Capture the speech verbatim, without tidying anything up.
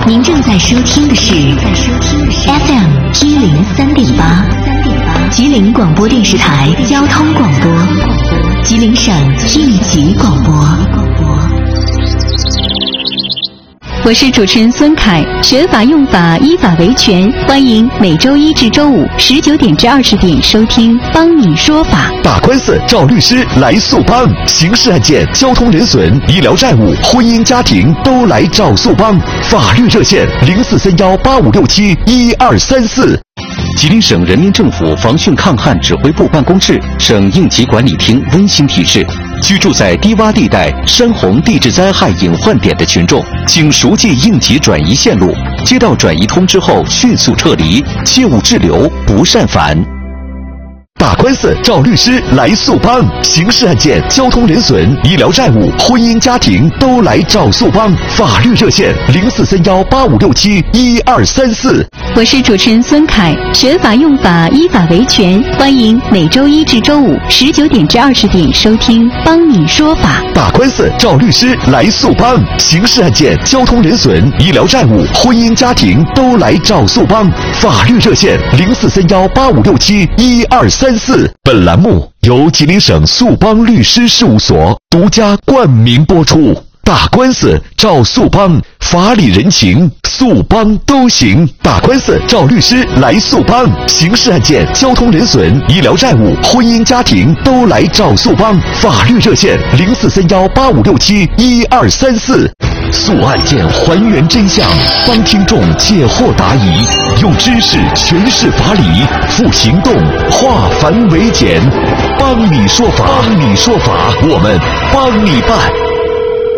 您正在收听的是 F M 一零三点八，吉林广播电视台交通广播，吉林省应急广播。我是主持人孙凯，学法用法，依法维权。欢迎每周一至周五十九点至二十点收听《帮你说法》。 打官司找律师来速帮，刑事案件、交通人损、医疗债务、婚姻家庭都来找速帮。法律热线零四三幺八五六七一二三四。吉林省人民政府防汛抗旱指挥部办公室、省应急管理厅温馨提示：居住在低洼地带、山洪地质灾害隐患点的群众，请熟记应急转移线路，接到转移通知后迅速撤离，切勿滞留，不擅返。打官司找律师来速帮，刑事案件、交通人损、医疗债务、婚姻家庭都来找速帮。法律热线零四三幺八五六七一二三四。 我是主持人孙凯，学法用法，依法维权。欢迎每周一至周五十九点至二十点收听《帮你说法》。 打官司找律师来速帮，刑事案件、交通人损、医疗债务、婚姻家庭都来找速帮。法律热线零四三幺八五六七一二三四。本栏目由吉林省速帮律师事务所独家冠名播出。打官司找速帮，法理人情速帮都行。打官司找律师来速帮，刑事案件、交通人损、医疗债务、婚姻家庭都来找速帮。法律热线零四三幺八五六七一二三四。速案件还原真相，帮听众解惑答疑，用知识诠释法理，付行动化繁为简。帮你说法，帮你说法，我们帮你办。